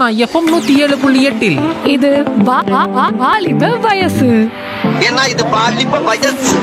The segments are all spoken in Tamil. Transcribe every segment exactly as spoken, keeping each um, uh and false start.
சோனா எஃப்எம் நூத்தி ஏழு புள்ளி எட்டில் இது வா- வா- வா- வாலிப வயசு. ஏன்னா இது பாலிப்ப வயசு.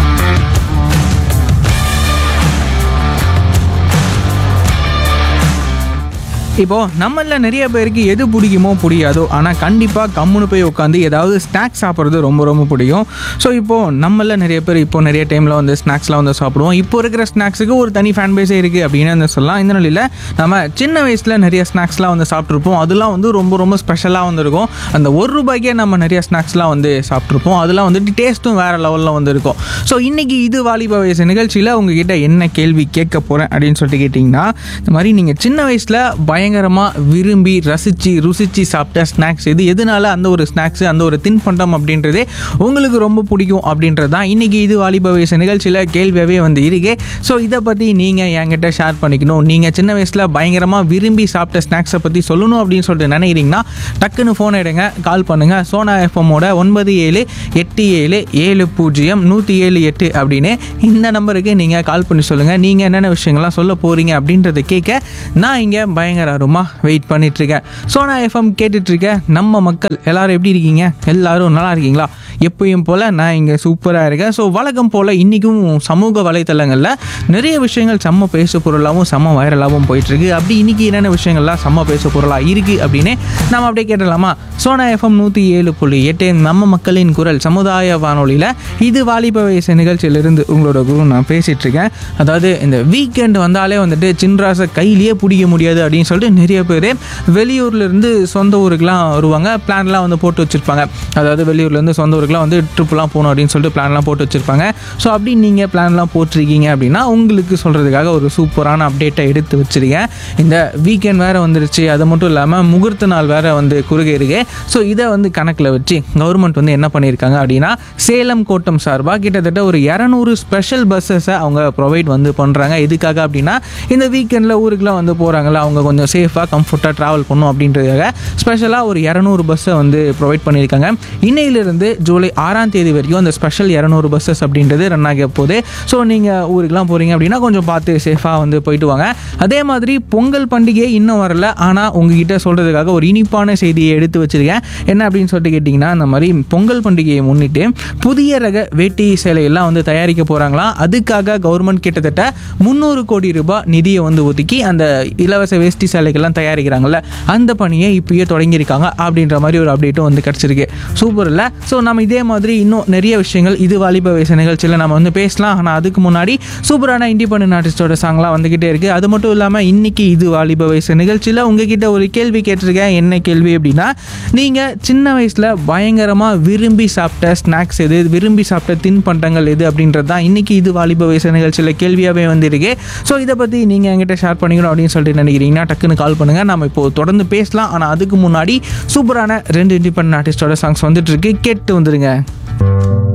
இப்போது நம்மள நிறைய பேருக்கு எது பிடிக்குமோ பிடிக்காதோ ஆனால் கண்டிப்பாக கம்முன்னு போய் உட்காந்து ஏதாவது ஸ்நாக்ஸ் சாப்பிட்றது ரொம்ப ரொம்ப பிடிக்கும். ஸோ இப்போது நம்மள நிறைய பேர் இப்போ நிறைய டைமில் வந்து ஸ்நாக்ஸ்லாம் வந்து சாப்பிடுவோம். இப்போ இருக்கிற ஸ்நாக்ஸுக்கு ஒரு தனி ஃபேன் பேஸே இருக்குது அப்படின்னு வந்து சொல்லலாம். இந்த நிலையில் நம்ம சின்ன வயசில் நிறைய ஸ்நாக்ஸ்லாம் வந்து சாப்பிட்ருப்போம். அதெல்லாம் வந்து ரொம்ப ரொம்ப ஸ்பெஷலாக வந்துருக்கும். அந்த ஒரு ரூபாய்க்கே நம்ம நிறைய ஸ்நாக்ஸ்லாம் வந்து சாப்பிட்ருப்போம். அதெல்லாம் வந்துட்டு டேஸ்ட்டும் வேறு லெவலில் வந்து இருக்கும். ஸோ இன்றைக்கி இது வாலிப வயசு நிகழ்ச்சியில் உங்ககிட்ட என்ன கேள்வி கேட்க போகிறேன் அப்படின்னு சொல்லிட்டு கேட்டிங்கன்னா, இந்த மாதிரி நீங்கள் சின்ன வயசில் பயங்கரமாக விரும்பி ரசித்து ருசித்து சாப்பிட்ட ஸ்நாக்ஸ் எது, எதனால அந்த ஒரு ஸ்நாக்ஸு அந்த ஒரு தின்பண்டம் அப்படின்றதே உங்களுக்கு ரொம்ப பிடிக்கும் அப்படின்றது தான் இன்றைக்கி இது வாலிப வயசு நிகழ்ச்சியில் கேள்வியாகவே வந்து இருக்கு. ஸோ இதை பற்றி நீங்கள் என்கிட்ட ஷேர் பண்ணிக்கணும். நீங்கள் சின்ன வயசில் பயங்கரமாக விரும்பி சாப்பிட்ட ஸ்நாக்ஸை பற்றி சொல்லணும் அப்படின்னு சொல்லிட்டு நினைக்கிறீங்கன்னா டக்குன்னு ஃபோன் எடுங்க, கால் பண்ணுங்கள். சோனா எஃப்எம்மோட ஒன்பது ஏழு எட்டு ஏழு ஏழு பூஜ்ஜியம் நூற்றி ஏழு எட்டு அப்படின்னு இந்த நம்பருக்கு நீங்கள் கால் பண்ணி சொல்லுங்கள். நீங்கள் என்னென்ன விஷயங்கள்லாம் சொல்ல போகிறீங்க அப்படின்றத கேட்க நான் இங்கே பயங்கர ரொம்ப வெயிட் பண்ணிட்டுருக்கேன். சோனா எஃப்எம் கேட்டுட்ருக்க நம்ம மக்கள் எல்லோரும் எப்படி இருக்கீங்க? எல்லோரும் நல்லா இருக்கீங்களா? எப்பயும் போல் நான் இங்கே சூப்பராக இருக்கேன். ஸோ வழக்கம் போல் இன்றைக்கும் சமூக வலைத்தளங்களில் நிறைய விஷயங்கள் செம்ம பேசு பொருளாகவும் செம்ம வைரலாகவும் போயிட்டுருக்கு. அப்படி இன்றைக்கி என்னென்ன விஷயங்கள்லாம் செம்ம பேசு பொருளாக இருக்குது அப்படின்னு நம்ம அப்படியே கேட்டலாமா? சோனா எஃப்எம் நூற்றி ஏழு புள்ளி எட்டு நம்ம மக்களின் குரல் சமுதாய வானொலியில் இது வாலிப வயசு நிகழ்ச்சியிலிருந்து உங்களோட குரு நான் பேசிகிட்ருக்கேன். அதாவது இந்த வீக்கெண்ட் வந்தாலே வந்துட்டு சின்ராசை கையிலேயே பிடிக்க முடியாது அப்படின்னு சொல்லிட்டு நிறைய பேர் வெளியூர்லேருந்து சொந்த ஊருக்குலாம் வருவாங்க. பிளான்லாம் வந்து போட்டு வச்சுருப்பாங்க. அதாவது வெளியூர்லேருந்து சொந்த ஊருக்குலாம் வந்து ட்ரிப்லாம் போகணும் அப்படின்னு சொல்லிட்டு பிளான்லாம் போட்டு வச்சுருப்பாங்க. ஸோ அப்படி நீங்கள் பிளான்லாம் போட்டிருக்கீங்க அப்படின்னா உங்களுக்கு சொல்கிறதுக்காக ஒரு சூப்பரான அப்டேட்டை எடுத்து வச்சுருக்கேன். இந்த வீக்கெண்ட் வேறு வந்துருச்சு. அது மட்டும் இல்லாமல் முகூர்த்த நாள் வேறு வந்து குறுகே இருக்கு. ஸோ இதை வந்து கணக்கில் வச்சு கவர்மெண்ட் வந்து என்ன பண்ணியிருக்காங்க அப்படின்னா, சேலம் கோட்டம் சார்பாக கிட்டத்தட்ட ஒரு இரநூறு ஸ்பெஷல் பஸ்ஸஸை அவங்க ப்ரொவைட் வந்து பண்ணுறாங்க. எதுக்காக அப்படின்னா, இந்த வீக்கெண்டில் ஊருக்குலாம் வந்து போகிறாங்களா, அவங்க கொஞ்சம் சேஃபாக கம்ஃபர்ட்டாக ட்ராவல் பண்ணும் அப்படின்றதுக்காக ஸ்பெஷலாக ஒரு இரநூறு பஸ்ஸை வந்து ப்ரொவைட் பண்ணியிருக்காங்க. இன்னையிலிருந்து ஜூலை ஆறாம் தேதி வரைக்கும் அந்த ஸ்பெஷல் இரநூறு பஸ்ஸஸ் அப்படின்றது ரன் ஆக போகுது. ஸோ நீங்கள் ஊருக்குலாம் போகிறீங்க அப்படின்னா கொஞ்சம் பார்த்து சேஃபாக வந்து போயிட்டு வாங்க. அதே மாதிரி பொங்கல் பண்டிகை இன்னும் வரல, ஆனால் உங்ககிட்ட சொல்கிறதுக்காக ஒரு இனிப்பான செய்தியை எடுத்து வச்சுருக்கேன். என்ன அப்படின்னு சொல்லிட்டு கேட்டிங்கன்னா, அந்த மாதிரி பொங்கல் பண்டிகையை முன்னிட்டு புதிய ரக வேட்டி சேலையெல்லாம் வந்து தயாரிக்க போகிறாங்களாம். அதுக்காக கவர்மெண்ட் கிட்டத்தட்ட முந்நூறு கோடி ரூபாய் நிதியை வந்து ஒதுக்கி அந்த இலவச வேஷ்டி சேலைகள்லாம் தயாரிக்கிறாங்கல்ல, அந்த பணியை இப்பயே தொடங்கியிருக்காங்க அப்படின்ற மாதிரி ஒரு அப்டேட்டும் வந்து கிடச்சிருக்கு. சூப்பர் இல்லை? ஸோ நம்ம இதே மாதிரி இன்னும் நிறைய விஷயங்கள் இது வாலிப வயசு நிகழ்ச்சியில் நம்ம வந்து பேசலாம். ஆனால் அதுக்கு முன்னாடி சூப்பரான இண்டிபெண்டன்ட் ஆர்டிஸ்டோட சாங்லாம் வந்துக்கிட்டே இருக்குது. அது மட்டும் இல்லாமல் இன்றைக்கி இது வாலிப வயசு நிகழ்ச்சியில் உங்ககிட்ட ஒரு கேள்வி கேட்டிருக்கேன். என்ன கேள்வி அப்படின்னா, நீங்கள் சின்ன வயசில் பயங்கரமாக விரும்பி சாப்பிட்ட ஸ்நாக்ஸ் எது, விரும்பி சாப்பிட்ட தின்பண்டங்கள் எது அப்படின்றது தான் இன்றைக்கி இது வாலிப வயசு நிகழ்ச்சியில் கேள்வியாகவே வந்துருக்கு. ஸோ இதை பற்றி நீங்கள் என்கிட்ட ஷேர் பண்ணிக்கணும் அப்படின்னு சொல்லிட்டு நினைக்கிறீங்கன்னா டக்குன்னு கால் பண்ணுங்கள். நம்ம இப்போது தொடர்ந்து பேசலாம். ஆனால் அதுக்கு முன்னாடி சூப்பரான ரெண்டு இண்டிபெண்டன்ட் ஆர்டிஸ்டோட சாங்ஸ் வந்துட்டு இருக்கு, கேட்டு வந்துடுங்க.